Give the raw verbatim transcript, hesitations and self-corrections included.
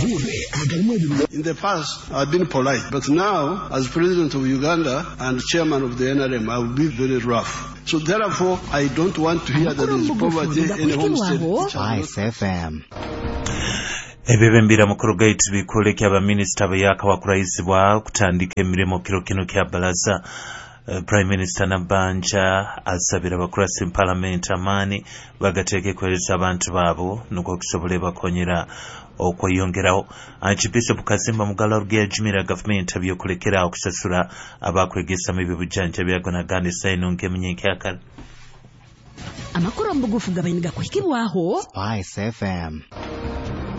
In the past, I've been polite, but now, as president of Uganda and chairman of the N R M, I will be very rough. So therefore, I don't want to hear that there is poverty in a home state. Ice F M. Ebebembira mukuru gate bikole kya ba minister bayaka bakurayizibwa kutandika emirimo kiro kino kya balaza. Uh, Prime Minister Nabanja asabira abakurasi mu Parliament amaani bagateeke kweleza abantu baabo nuko kisobole bakonyera okweyongerawo. Archbishop Kazimba Mugala Rugia Jimira government abyokulekera okusasula abakwegesa mu bibujanja byagona gande saino nkemunyekyakala. Amakuru mbugufu gabainiga kuhikibwaho Ice F M.